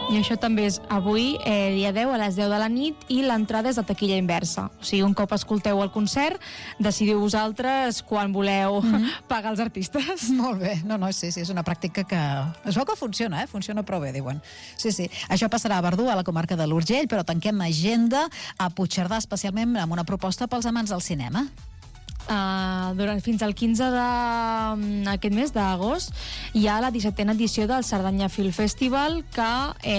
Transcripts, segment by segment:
I això també és avui, dia 10, a les 10 de la nit, i l'entrada és a taquilla inversa. O sigui, un cop escolteu el concert, decidiu vosaltres quan voleu pagar els artistes. Molt bé, sí, és una pràctica que es veu que funciona, funciona prou bé, diuen. Sí, això passarà a Verdú, a la comarca de l'Urgell, però tanquem agenda a Puigcerdà, especialment amb una proposta pels amants del cinema. Fins al 15 d'aquest mes d'agost hi ha la 17a edició del Cerdanya Film Festival, que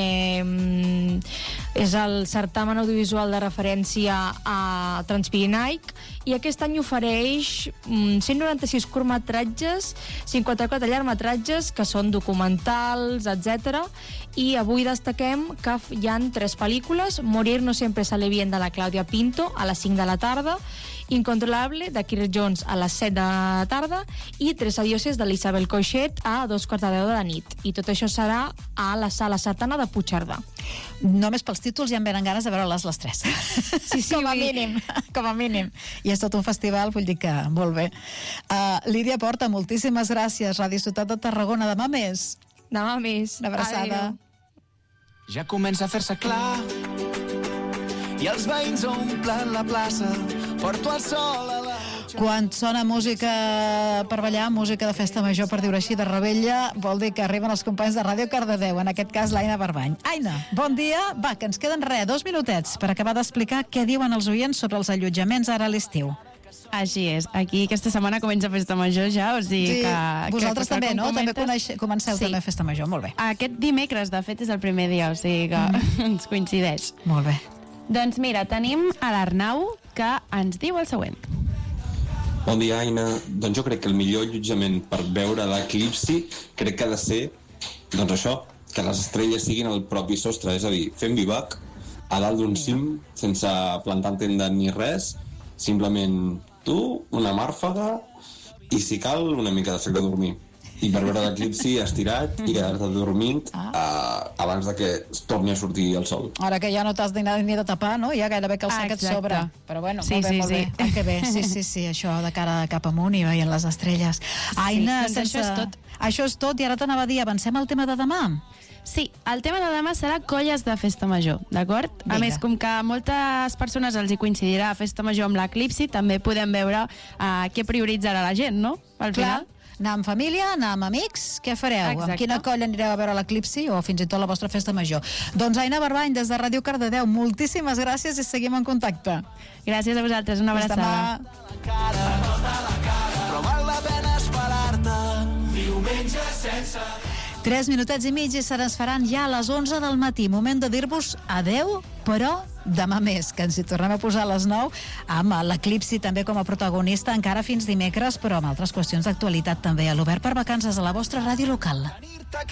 és el certamen audiovisual de referència a Transpirinaic, i aquest any ofereix 196 curtmetratges, 54 llargmetratges que són documentals, etc. I avui destaquem que hi ha 3 pel·lícules: Morir no siempre sale bien, de la Clàudia Pinto, a les 5 de la tarda, Incontrolable, de Kirk Jones, a les 7 de la tarda, i Tres adioses, de l'Isabel Coixet, a 2:15 de la nit. I tot això serà a la Sala Setana de Puigcerdà. Només pels títols ja em venen ganes de veure-les les 3. Sí, com a mínim. I és tot un festival, vull dir que molt bé. Lídia Porta, moltíssimes gràcies. Ràdio Ciutat de Tarragona, demà més. Demà més. Una abraçada. Adéu. Ja comença a fer-se clar i els veïns omplen la plaça. Porto el sol a la... Quan sona música per ballar, música de festa major, per dir-ho així, de Rebella, vol dir que arriben els companys de Ràdio Cardedeu, en aquest cas l'Aina Barbany. Aina, bon dia. Va, que ens queden 2 minutets per acabar d'explicar què diuen els oients sobre els allotjaments ara a l'estiu. Així és, aquí aquesta setmana comença Festa Major ja, o sigui que... Vosaltres també, no? També comenceu sí. també Festa Major, molt bé. Aquest dimecres, de fet, és el primer dia, o sigui que ens coincideix. Molt bé. Doncs mira, tenim a l'Arnau, que ens diu el següent. Bon dia, Aina. Doncs jo crec que el millor allotjament per veure l'eclipsi crec que ha de ser, doncs això, que les estrelles siguin al propi sostre, és a dir, fent bivac a dalt d'un cim, sense plantar tenda ni res, simplement tu, una màrfaga i, si cal, una mica de sac de dormir. I per veure l'eclipsi estirat i quedar-te dormint abans de que es torni a sortir el sol. Ara que ja no t'has ni de tapar, no? Ja gairebé que el sac et sobra. Però bueno, sí, molt bé. Que bé. Sí, això de cara cap amunt i veient les estrelles. Aina, doncs això és tot. Això és tot, i ara t'anava a dir, avancem al tema de demà? Sí, el tema de demà serà colles de Festa Major, d'acord? A més, com que a moltes persones els hi coincidirà Festa Major amb l'eclipsi, també podem veure què prioritzarà la gent, no? Al final. Anar amb família, anar amb amics, què fareu? Exacte. Amb quina colla anireu a veure l'eclipsi o fins i tot la vostra festa major? Doncs Aina Barbany, des de Ràdio Cardedeu, moltíssimes gràcies i seguim en contacte. Gràcies a vosaltres, una abraçada. Però val la pena esperar-te. Diumenge sense... 3 minutets i mig i se n'es faran ja a les 11 del matí. Moment de dir-vos adeu, però demà més, que ens hi tornem a posar a les 9 amb l'eclipsi també com a protagonista, encara fins dimecres, però amb altres qüestions d'actualitat també a l'Obert per Vacances a la vostra ràdio local.